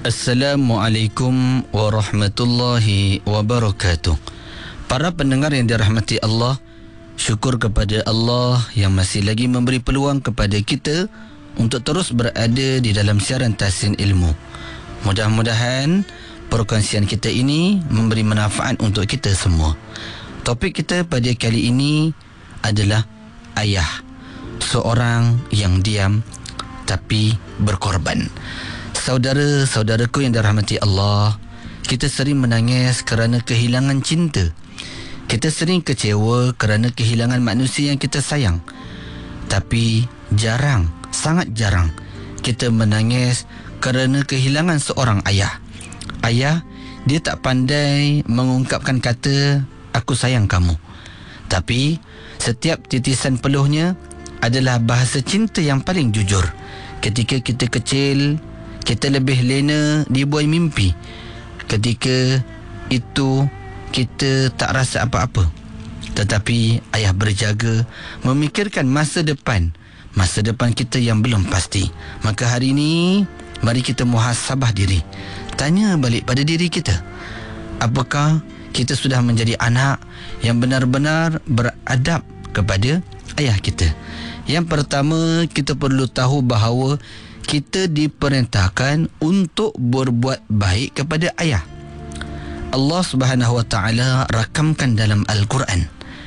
Assalamualaikum warahmatullahi wabarakatuh. Para pendengar yang dirahmati Allah, syukur kepada Allah yang masih lagi memberi peluang kepada kita untuk terus berada di dalam siaran Tahsin Ilmu. Mudah-mudahan perkongsian kita ini memberi manfaat untuk kita semua. Topik kita pada kali ini adalah ayah, seorang yang diam tapi berkorban. Saudara-saudaraku yang dirahmati Allah, kita sering menangis kerana kehilangan cinta. Kita sering kecewa kerana kehilangan manusia yang kita sayang. Tapi jarang, sangat jarang kita menangis kerana kehilangan seorang ayah. Ayah, dia tak pandai mengungkapkan kata aku sayang kamu. Tapi setiap titisan peluhnya adalah bahasa cinta yang paling jujur. Ketika kita kecil, kita lebih lena dibuai mimpi. Ketika itu kita tak rasa apa-apa. Tetapi ayah berjaga memikirkan masa depan kita yang belum pasti. Maka hari ini mari kita muhasabah diri. Tanya balik pada diri kita, apakah kita sudah menjadi anak yang benar-benar beradab kepada ayah kita? Yang pertama, kita perlu tahu bahawa kita diperintahkan untuk berbuat baik kepada ayah. Allah Subhanahu Wa Taala rakamkan dalam Al-Quran.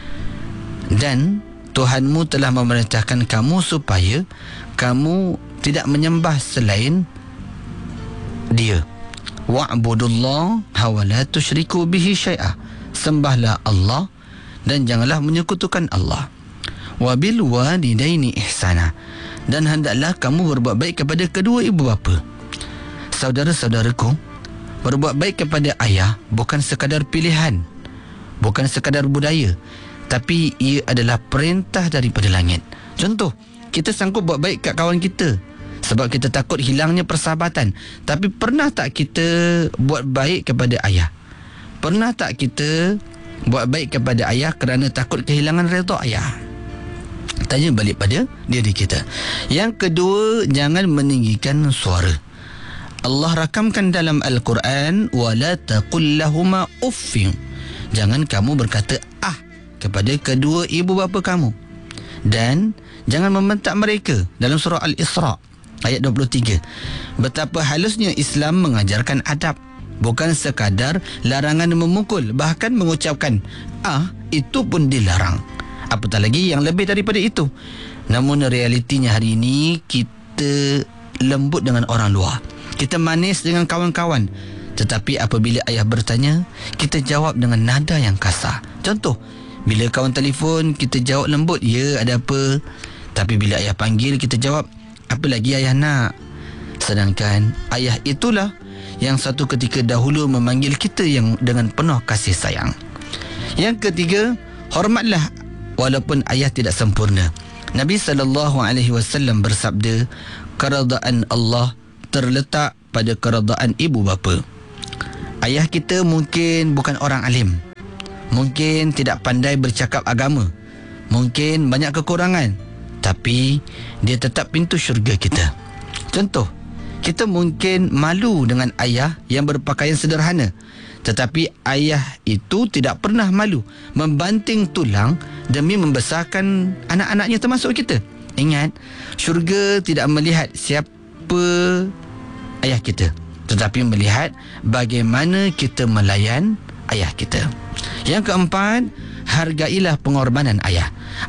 Dan Tuhanmu telah memerintahkan kamu supaya kamu tidak menyembah selain Dia. Wa'budullaha wa la tusyriku bihi syai'a. Sembahlah Allah dan janganlah menyekutukan Allah. Wabil walidaini ihsana. Dan hendaklah kamu berbuat baik kepada kedua ibu bapa. Saudara-saudaraku, berbuat baik kepada ayah bukan sekadar pilihan, bukan sekadar budaya, tapi ia adalah perintah daripada langit. Contoh, kita sanggup buat baik kat kawan kita sebab kita takut hilangnya persahabatan. Tapi pernah tak kita buat baik kepada ayah? Pernah tak kita buat baik kepada ayah kerana takut kehilangan redha ayah? Tanya balik pada diri kita. Yang kedua, jangan meninggikan suara. Allah rakamkan dalam Al-Quran, wala taqul lahuma uffin. Jangan kamu berkata kepada kedua ibu bapa kamu. Dan jangan membentak mereka dalam surah Al-Isra ayat 23. Betapa halusnya Islam mengajarkan adab. Bukan sekadar larangan memukul, bahkan mengucapkan itu pun dilarang. Apatah lagi yang lebih daripada itu. Namun realitinya hari ini kita lembut dengan orang luar, kita manis dengan kawan-kawan, tetapi apabila ayah bertanya, kita jawab dengan nada yang kasar. Contoh, bila kawan telefon, kita jawab lembut, ya ada apa? Tapi bila ayah panggil, kita jawab, apa lagi ayah nak? Sedangkan ayah itulah yang satu ketika dahulu memanggil kita yang dengan penuh kasih sayang. Yang ketiga, hormatlah walaupun ayah tidak sempurna. Nabi SAW bersabda, keredaan Allah terletak pada keredaan ibu bapa. Ayah kita mungkin bukan orang alim, mungkin tidak pandai bercakap agama, mungkin banyak kekurangan, tapi dia tetap pintu syurga kita. Contoh, kita mungkin malu dengan ayah yang berpakaian sederhana, tetapi ayah itu tidak pernah malu membanting tulang demi membesarkan anak-anaknya termasuk kita. Ingat, syurga tidak melihat siapa ayah kita, tetapi melihat bagaimana kita melayan ayah kita. Yang keempat, hargailah pengorbanan ayah.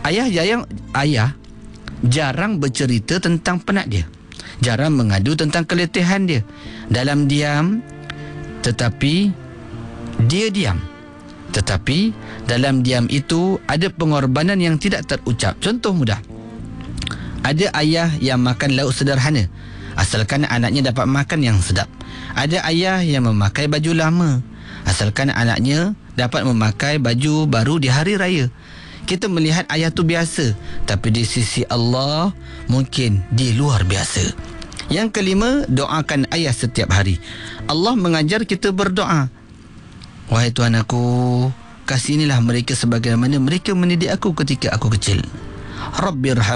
Ayah jarang bercerita tentang penat dia, jarang mengadu tentang keletihan dia. Dalam diam, tetapi dia diam. Tetapi dalam diam itu ada pengorbanan yang tidak terucap. Contoh mudah, ada ayah yang makan lauk sederhana asalkan anaknya dapat makan yang sedap. Ada ayah yang memakai baju lama asalkan anaknya dapat memakai baju baru di hari raya. Kita melihat ayah tu biasa, tapi di sisi Allah mungkin dia luar biasa. Yang kelima, doakan ayah setiap hari. Allah mengajar kita berdoa. Wahai Tuhan aku, kasihinilah mereka sebagaimana mereka mendidik aku ketika aku kecil.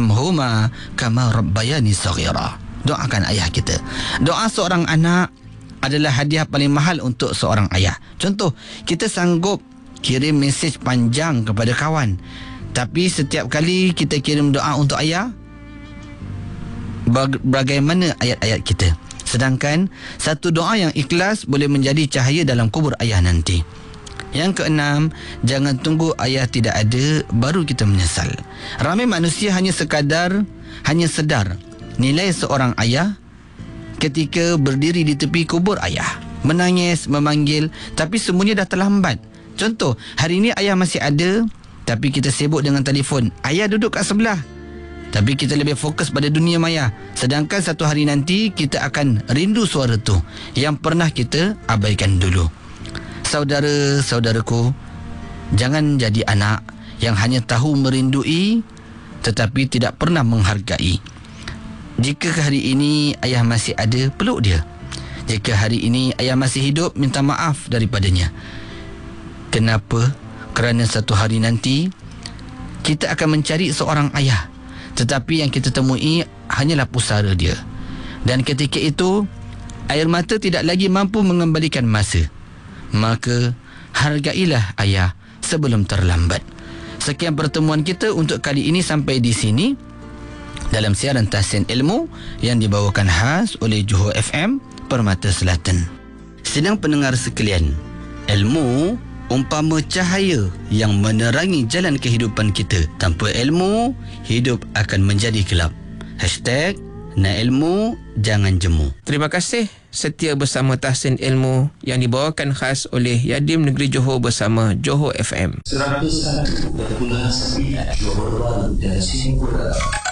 Rabbirhamhuma kama rabbayani saghira. Doakan ayah kita. Doa seorang anak adalah hadiah paling mahal untuk seorang ayah. Contoh, kita sanggup kirim mesej panjang kepada kawan, tapi setiap kali kita kirim doa untuk ayah, bagaimana ayat-ayat kita? Sedangkan satu doa yang ikhlas boleh menjadi cahaya dalam kubur ayah nanti. Yang keenam, jangan tunggu ayah tidak ada baru kita menyesal. Ramai manusia hanya sedar nilai seorang ayah ketika berdiri di tepi kubur ayah, menangis, memanggil, tapi semuanya dah terlambat. Contoh, hari ini ayah masih ada, tapi kita sibuk dengan telefon. Ayah duduk kat sebelah, tapi kita lebih fokus pada dunia maya. Sedangkan satu hari nanti kita akan rindu suara tu yang pernah kita abaikan dulu. Saudara-saudaraku, jangan jadi anak yang hanya tahu merindui tetapi tidak pernah menghargai. Jika hari ini ayah masih ada, peluk dia. Jika hari ini ayah masih hidup, minta maaf daripadanya. Kenapa? Kerana satu hari nanti kita akan mencari seorang ayah, tetapi yang kita temui hanyalah pusara dia. Dan ketika itu air mata tidak lagi mampu mengembalikan masa. Maka hargailah ayah sebelum terlambat. Sekian pertemuan kita untuk kali ini sampai di sini dalam siaran Tahsin Ilmu yang dibawakan khas oleh Johor FM Permata Selatan. Sedang pendengar sekalian, ilmu umpama cahaya yang menerangi jalan kehidupan kita. Tanpa ilmu, hidup akan menjadi gelap. #Nak ilmu, jangan jemu. Terima kasih setia bersama Tahsin Ilmu yang dibawakan khas oleh Yadim Negeri Johor bersama Johor FM. 101.9 Johor Bahru dan Singapura.